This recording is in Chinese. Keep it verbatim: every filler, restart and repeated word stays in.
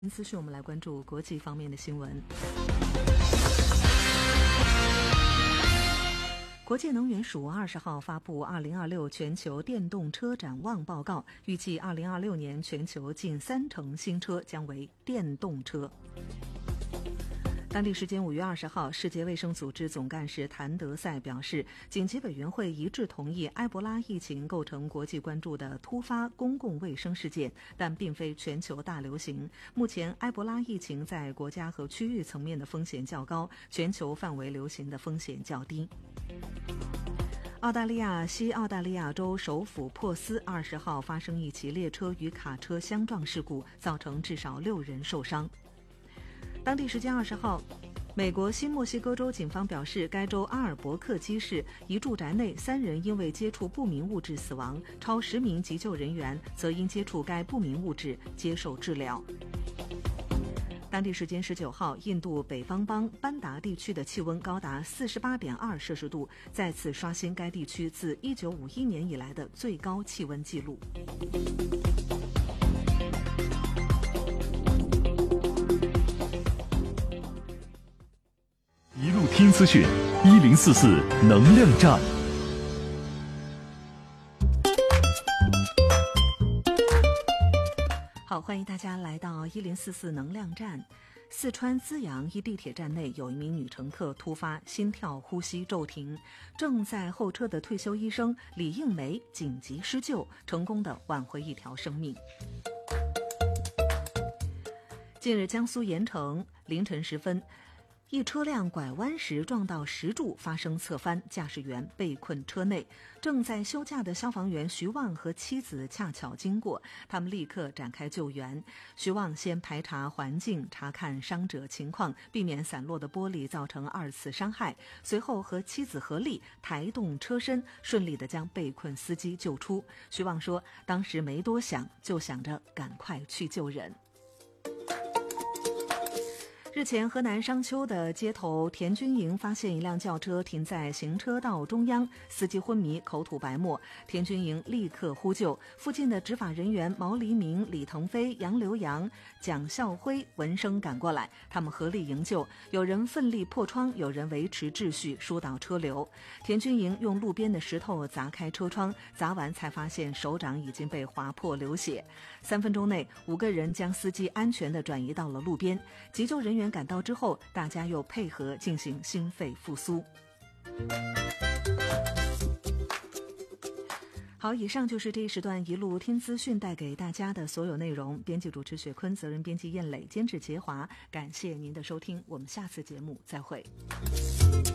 资讯，我们来关注国际方面的新闻。国际能源署二十号发布二零二六全球电动车展望报告，预计二零二六年全球近三成新车将为电动车。当地时间五月二十号，世界卫生组织总干事谭德赛表示，紧急委员会一致同意埃博拉疫情构成国际关注的突发公共卫生事件，但并非全球大流行。目前，埃博拉疫情在国家和区域层面的风险较高，全球范围流行的风险较低。澳大利亚西澳大利亚州首府珀斯二十号发生一起列车与卡车相撞事故，造成至少六人受伤。当地时间二十号，美国新墨西哥州警方表示，该州阿尔伯克基市一住宅内三人因为接触不明物质死亡，超十名急救人员则因接触该不明物质接受治疗。当地时间十九号，印度北方邦班达地区的气温高达 四十八点二 摄氏度，再次刷新该地区自一九五一年以来的最高气温纪录。 一路听资讯，一零四四能量站。 好，欢迎大家来到一零四四能量站。四川资阳一地铁站内有一名女乘客突发心跳呼吸骤停，正在候车的退休医生李应梅紧急施救，成功的挽回一条生命。近日，江苏盐城凌晨时分，一车辆拐弯时撞到石柱，发生侧翻，驾驶员被困车内。正在休假的消防员徐旺和妻子恰巧经过，他们立刻展开救援。徐旺先排查环境，查看伤者情况，避免散落的玻璃造成二次伤害。随后和妻子合力抬动车身，顺利地将被困司机救出。徐旺说，当时没多想，就想着赶快去救人。日前，河南商丘的街头田军营发现一辆轿车停在行车道中央，司机昏迷，口吐白沫。田军营立刻呼救，附近的执法人员毛黎明、李腾飞、杨刘洋、蒋孝辉闻声赶过来，他们合力营救，有人奋力破窗，有人维持秩序，疏导车流。田军营用路边的石头砸开车窗，砸完才发现手掌已经被划破流血。三分钟内，五个人将司机安全地转移到了路边。急救人员赶到之后，大家又配合进行心肺复苏。好，以上就是这一时段一路听资讯带给大家的所有内容。编辑主持雪坤，责任编辑燕磊，监制杰华。感谢您的收听，我们下次节目再会。